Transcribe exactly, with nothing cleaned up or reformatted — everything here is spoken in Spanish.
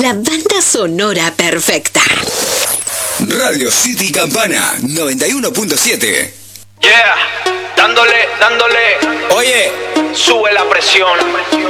la banda sonora perfecta. Radio City Campana noventa y uno punto siete. Yeah, dándole, dándole. Oye, sube la presión.